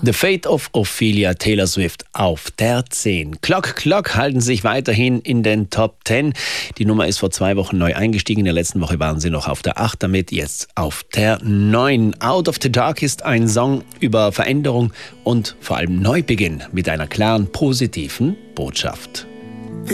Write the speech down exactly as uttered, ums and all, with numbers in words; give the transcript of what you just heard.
The Fate of Ophelia, Taylor Swift auf der zehn. Clock Clock halten sich weiterhin in den Top zehn. Die Nummer ist vor zwei Wochen neu eingestiegen. In der letzten Woche waren sie noch auf der acht, damit jetzt auf der neun. Out of the Dark ist ein Song über Veränderung und vor allem Neubeginn mit einer klaren, positiven Botschaft.